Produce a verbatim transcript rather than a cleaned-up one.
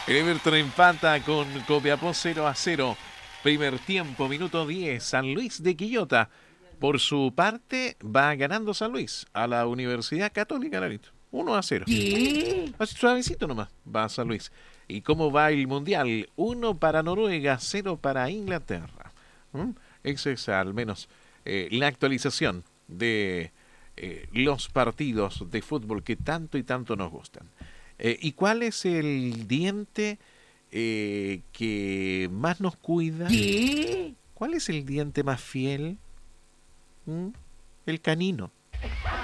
El Everton empata con Copiapó cero a cero. Primer tiempo, minuto diez. San Luis de Quillota. Por su parte, va ganando San Luis a la Universidad Católica, Larito. uno a cero. ¿Qué? Así suavecito nomás va San Luis. ¿Y cómo va el Mundial? uno para Noruega, cero para Inglaterra. ¿Mm? Esa es al menos eh, la actualización de eh, los partidos de fútbol que tanto y tanto nos gustan. Eh, ¿Y cuál es el diente eh, que más nos cuida? ¿Qué? ¿Cuál es el diente más fiel? ¿Mm? El canino.